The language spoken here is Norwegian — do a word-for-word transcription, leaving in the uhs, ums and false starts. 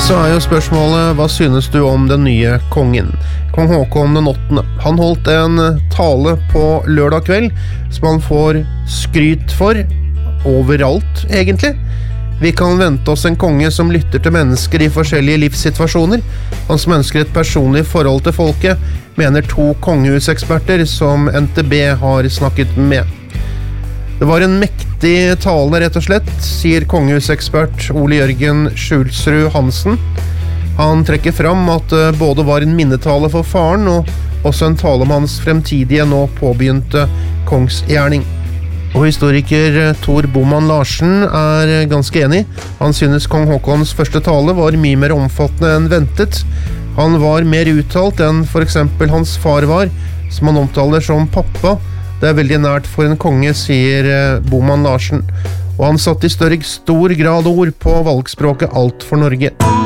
Så er jo spørsmålet, hva synes du om den nye kongen? Kong Håkon den åttende. Han holdt en tale på lørdag kveld, som han får skryt for overalt, egentlig. Vi kan vente oss en konge som lytter til mennesker i forskjellige livssituasjoner. Han som ønsker et personlig forhold til folket, mener to kongehuseksperter som N T B har snakket med. Det var en mektig tale, rett og slett, sier kongehusekspert Ole Jørgen Skjulsrud Hansen. Han trekker fram at det både var en minnetale for faren, og også en tale om hans fremtidige, nå påbegynte kongsgjerning. Og historiker Tor Boman Larsen er ganske enig. Han synes kong Håkons første tale var mye mer omfattende enn ventet. Han var mer uttalt enn for eksempel hans far var, som han omtaler som pappa. Det er veldig nært for en konge, sier Boman Larsen. Og han satt i større, stor grad ord på valgspråket Alt for Norge.